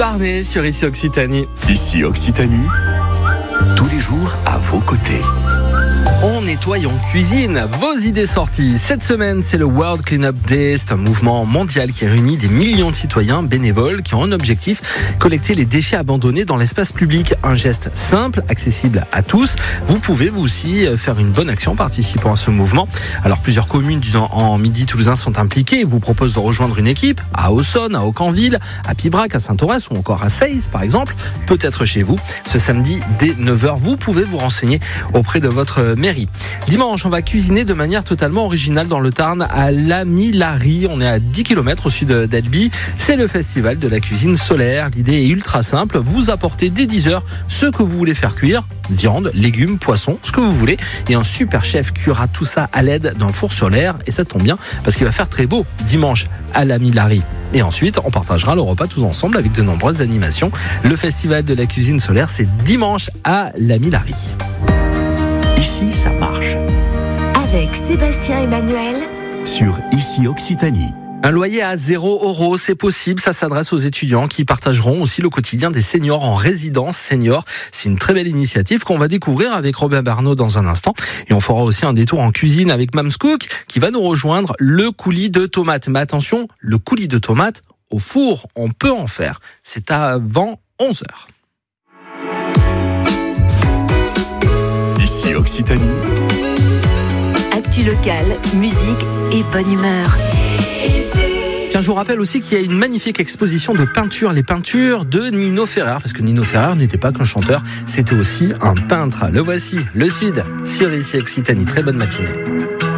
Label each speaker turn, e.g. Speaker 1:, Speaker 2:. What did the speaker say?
Speaker 1: Barnet sur Ici Occitanie.
Speaker 2: Ici Occitanie, tous les jours à vos côtés.
Speaker 1: On nettoie, on cuisine. Vos idées sorties. Cette semaine, c'est le World Cleanup Day. C'est un mouvement mondial qui réunit des millions de citoyens bénévoles qui ont un objectif, collecter les déchets abandonnés dans l'espace public. Un geste simple, accessible à tous. Vous pouvez vous aussi faire une bonne action en participant à ce mouvement. Alors, plusieurs communes en Midi toulousain sont impliquées. Ils vous proposent de rejoindre une équipe à Auxonne, à Aucanville, à Pibrac, à Saint-Aurès ou encore à Seyss, par exemple. Peut-être chez vous. Ce samedi, dès 9h, vous pouvez vous renseigner auprès de votre mairie. Dimanche, on va cuisiner de manière totalement originale dans le Tarn à l'Amilari. On est à 10 km au sud d'Albi. C'est le festival de la cuisine solaire. L'idée est ultra simple. Vous apportez dès 10h ce que vous voulez faire cuire. Viande, légumes, poissons, ce que vous voulez. Et un super chef cuira tout ça à l'aide d'un four solaire. Et ça tombe bien parce qu'il va faire très beau dimanche à l'Amilari. Et ensuite, on partagera le repas tous ensemble avec de nombreuses animations. Le festival de la cuisine solaire, c'est dimanche à l'Amilari.
Speaker 2: Ici, ça marche.
Speaker 3: Avec Sébastien Emmanuel
Speaker 2: Sur Ici Occitanie.
Speaker 1: Un loyer à 0 €, c'est possible. Ça s'adresse aux étudiants qui partageront aussi le quotidien des seniors en résidence senior. C'est une très belle initiative qu'on va découvrir avec Robin Barnaud dans un instant. Et on fera aussi un détour en cuisine avec Mams Cook qui va nous rejoindre le coulis de tomates. Mais attention, le coulis de tomates au four, on peut en faire. C'est avant 11h.
Speaker 2: Ici Occitanie.
Speaker 3: Actu locale, musique et bonne humeur.
Speaker 1: Tiens, je vous rappelle aussi qu'il y a une magnifique exposition de peinture, les peintures de Nino Ferrer, parce que Nino Ferrer n'était pas qu'un chanteur, c'était aussi un peintre. Le voici, le Sud, sur Ici Occitanie. Très bonne matinée.